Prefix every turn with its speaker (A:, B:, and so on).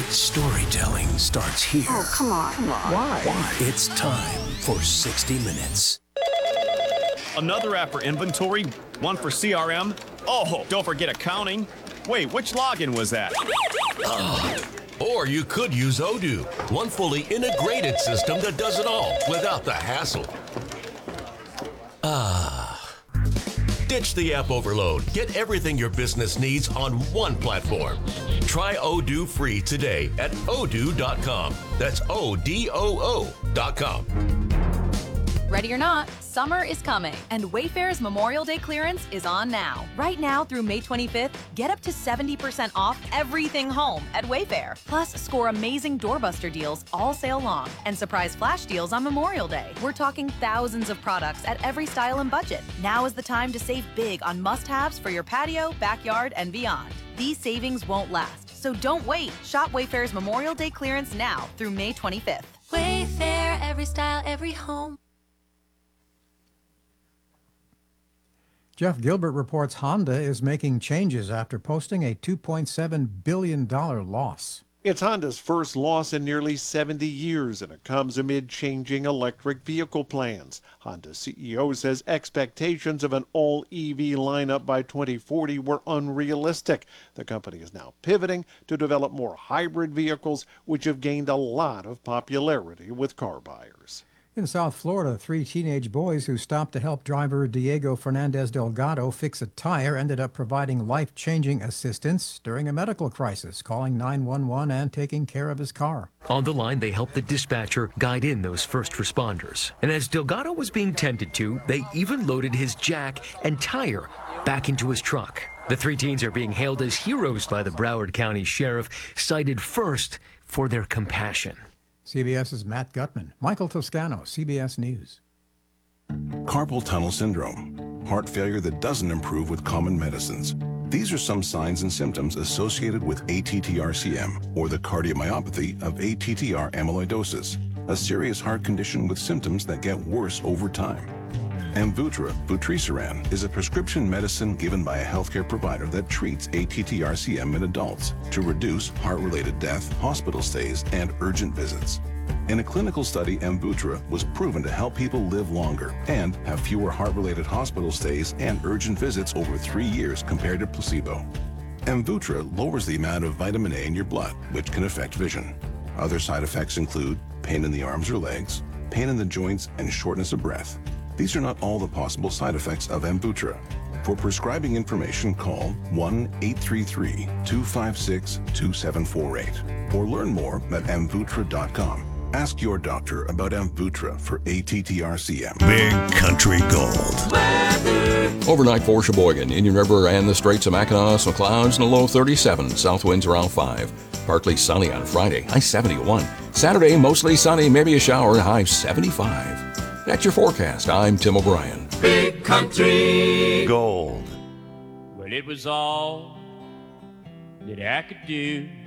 A: Storytelling starts here.
B: Oh, come on.
A: Why? It's time for 60 Minutes.
C: Another app for inventory, one for CRM. Oh, don't forget accounting. Wait, which login was that?
D: Or you could use Odoo, one fully integrated system that does it all without the hassle. Ditch the app overload. Get everything your business needs on one platform. Try Odoo free today at odoo.com. That's ODOO.com.
E: Ready or not, summer is coming, and Wayfair's Memorial Day clearance is on now. Right now through May 25th, get up to 70% off everything home at Wayfair. Plus, score amazing doorbuster deals all sale long and surprise flash deals on Memorial Day. We're talking thousands of products at every style and budget. Now is the time to save big on must-haves for your patio, backyard, and beyond. These savings won't last, so don't wait. Shop Wayfair's Memorial Day clearance now through May 25th.
F: Wayfair, every style, every home.
G: Jeff Gilbert reports Honda is making changes after posting a $2.7 billion loss.
H: It's Honda's first loss in nearly 70 years, and it comes amid changing electric vehicle plans. Honda's CEO says expectations of an all-EV lineup by 2040 were unrealistic. The company is now pivoting to develop more hybrid vehicles, which have gained a lot of popularity with car buyers.
G: In South Florida, 3 teenage boys who stopped to help driver Diego Fernandez Delgado fix a tire ended up providing life-changing assistance during a medical crisis, calling 911 and taking care of his car.
I: On the line, they helped the dispatcher guide in those first responders. And as Delgado was being tended to, they even loaded his jack and tire back into his truck. The 3 teens are being hailed as heroes by the Broward County Sheriff, cited first for their compassion.
G: CBS's Matt Gutman. Michael Toscano, CBS News.
J: Carpal tunnel syndrome, heart failure that doesn't improve with common medicines. These are some signs and symptoms associated with ATTR-CM, or the cardiomyopathy of ATTR amyloidosis, a serious heart condition with symptoms that get worse over time. Amvuttra, vutrisiran, is a prescription medicine given by a healthcare provider that treats ATTR-CM in adults to reduce heart-related death, hospital stays, and urgent visits. In a clinical study, Amvuttra was proven to help people live longer and have fewer heart-related hospital stays and urgent visits over 3 years compared to placebo. Amvuttra lowers the amount of vitamin A in your blood, which can affect vision. Other side effects include pain in the arms or legs, pain in the joints, and shortness of breath. These are not all the possible side effects of Amvuttra. For prescribing information, call 1-833-256-2748 or learn more at amvuttra.com. Ask your doctor about Amvuttra for ATTR-CM.
A: Big Country Gold.
K: Overnight for Sheboygan, Indian River, and the Straits of Mackinac, some clouds and a low 37. South winds around 5. Partly sunny on Friday, high 71. Saturday, mostly sunny, maybe a shower, high 75. That's your forecast. I'm Tim O'Brien.
L: Big Country
A: Gold.
L: Well, it was all that I could do